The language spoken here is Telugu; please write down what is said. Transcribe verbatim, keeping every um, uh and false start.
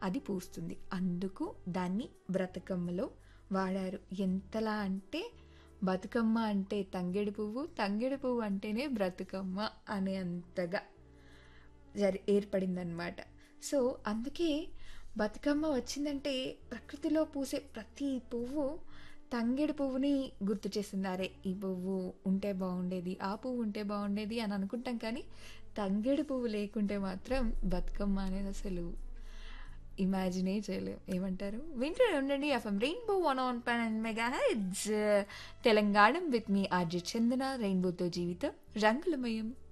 అది పూస్తుంది. అందుకు దాన్ని బ్రతుకమ్మలో వాడారు. ఎంతలా అంటే బతుకమ్మ అంటే తంగేడు పువ్వు, తంగేడు పువ్వు అంటేనే బ్రతుకమ్మ అనే అంతగా జరి ఏర్పడిందనమాట. సో అందుకే బతుకమ్మ వచ్చిందంటే ప్రకృతిలో పూసే ప్రతి పువ్వు తంగేడు పువ్వుని గుర్తు చేస్తుంది. అరే ఈ పువ్వు ఉంటే బాగుండేది, ఆ పువ్వు ఉంటే బాగుండేది అని అనుకుంటాం, కానీ తంగేడు పువ్వు లేకుంటే మాత్రం బతుకమ్మ అనేది అసలు ఇమాజినే చేయలేం. ఏమంటారు? వింటూనే ఉండండి FM rainbow one on point mega heads Telangana with me RJ చందన. రెయిన్బోతో జీవితం రంగులమయం.